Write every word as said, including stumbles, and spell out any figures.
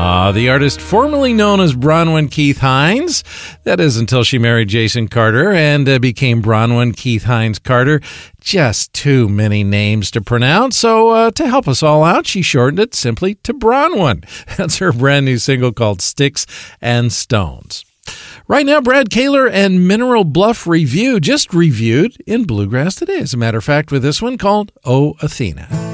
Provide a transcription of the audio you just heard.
Ah, the artist formerly known as Bronwyn Keith Hines. That is until she married Jason Carter and uh, became Bronwyn Keith Hines Carter. Just too many names to pronounce, so uh, to help us all out, she shortened it simply to Bronwyn. That's her brand new single called Sticks and Stones. Right now, Brad Kaler and Mineral Bluff Review just reviewed in Bluegrass Today, as a matter of fact, with this one called Oh Athena.